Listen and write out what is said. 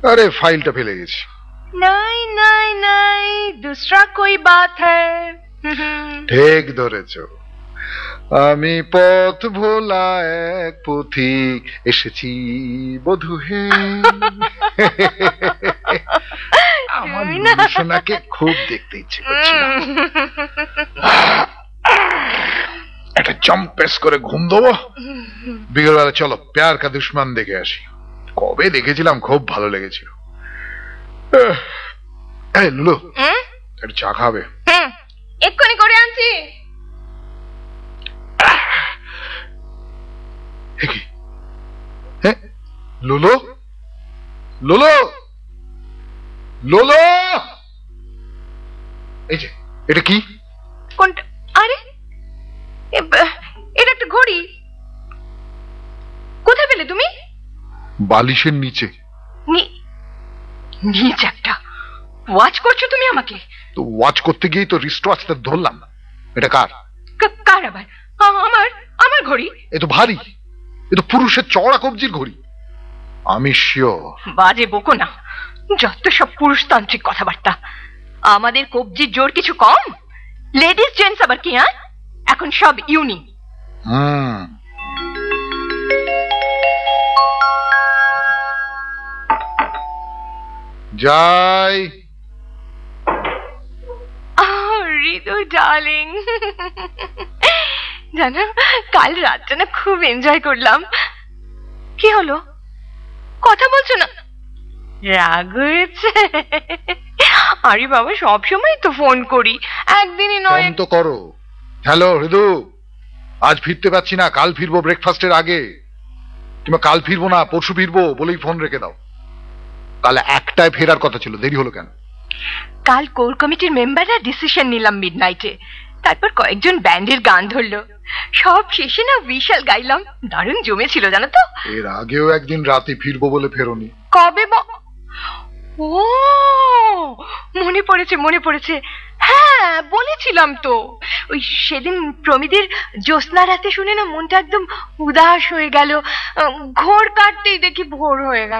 আরে ফাইলটা ফেলে গেছি। नहीं नहीं नहीं दूसरा कोई बात है। ঠিক ধরেছ, আমি পথ ভোলা এক পথিক এসেছি বধূ হে। আমার সোনাকে খুব দেখতে ইচ্ছে করছে, একটা জম্পেস করে ঘুম দেবো। বিকেলবেলা চলো প্যার কা দুশ্মন দেখে আসি। কবে দেখেছিলাম, খুব ভালো লেগেছিল। লুলু, একটু চা খাবে? এক্ষুনি করে আনছি। লুলু, লুলু, লুলু, এই যে এটা কি? কোনটা? আরে এটা একটা ঘড়ি। কোথায় পেলে তুমি? বালিশের নিচে। নিচে একটা ওয়াচ করছো তুমি আমাকে? তো ওয়াচ করতে গিয়েই তো রিস্ট ওয়াচটা ধরলাম। এটা কার? কার আবার? আমার আমার ঘড়ি। এ তো ভারী, এ তো পুরুষের চওড়া কবজির ঘড়ি। আমি শিওর। বাজে বকো না, যত সব পুরুষতান্ত্রিক কথাবার্তা। আমাদের কবজির জোর কিছু কম? লেডিস জেন্টস আবার কি? হ্যাঁ, এখন সব ইউনি। যাই। হৃদয় ডার্লিং, জানো কাল রাতটা না খুব এনজয় করলাম। কি হলো, কথা বলছো না? রাগ হয়েছে? আরে বাবা, সবসময় তো ফোন করি, একদিনই নয়। ফোন তো করো। হ্যালো হৃদু, আজ ফিরতে পারছি না, কাল ফিরবো ব্রেকফাস্টের আগে। কিংবা কাল ফিরবো না, পরশু ফিরবো বলেই ফোন রেখে দাও। কাল একটায় ফেরার কথা ছিল, দেরি হলো কেন? কাল কোর কমিটির মেম্বাররা ডিসিশন নিলাম মিডনাইটে। তারপর কয়েকজন ব্যান্ডের গান ধরলো, সব শেষে না বিশাল গাইলাম, দারুণ জমেছিল জানো তো। এর আগেও একদিন রাতে ফিরবো বলে ফেরোনি। কবে? ও মনে পড়েছে, মনে পড়েছে। হ্যাঁ বলেছিলাম তো। ওই সেদিন প্রমিদের জ্যোৎস্না রাতে শুনে না মনটা একদম উদাস হয়ে গেল। ঘোর কাটতেই দেখি ভোর হয়ে গেল।